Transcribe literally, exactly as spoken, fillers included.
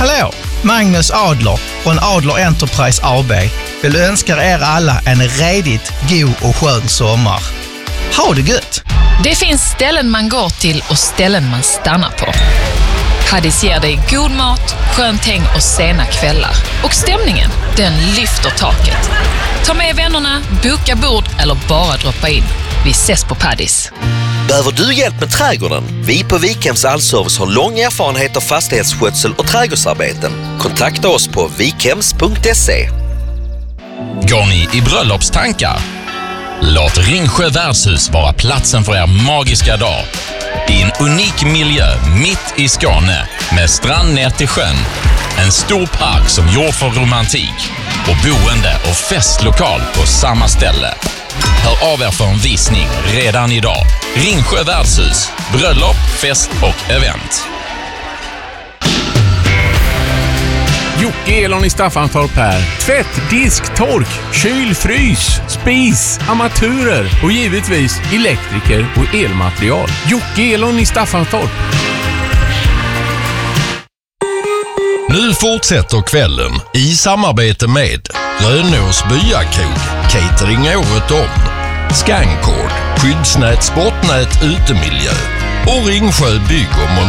Hallå! Magnus Adler från Adler Enterprise A B vill önska er alla en redigt god och skön sommar. Ha det gött! Det finns ställen man går till och ställen man stannar på. Paddis ger dig god mat, skönt häng och sena kvällar. Och stämningen, den lyfter taket. Ta med vännerna, boka bord eller bara droppa in. Vi ses på Paddis. Behöver du hjälp med trädgården? Vi på Vikhems Allservice har lång erfarenhet av fastighetsskötsel och trädgårdsarbeten. Kontakta oss på vikhems punkt se. Går ni i bröllopstankar? Låt Ringsjö värdshus vara platsen för er magiska dag. I en unik miljö mitt i Skåne med strand ner till sjön. En stor park som gjord för romantik och boende och festlokal på samma ställe. Hör av er för en visning redan idag. Ringsjö värdshus, bröllop, fest och event. Jocke Elon i Staffanstorp här. Tvätt, disk, tork, kyl, frys, spis, armaturer och givetvis elektriker och elmaterial. Jocke Elon i Staffanstorp. Nu fortsätter kvällen i samarbete med Rönås Byakrog, catering året om, Scancord, skyddsnät, sportnät, utemiljö och Ringsjö bygg- och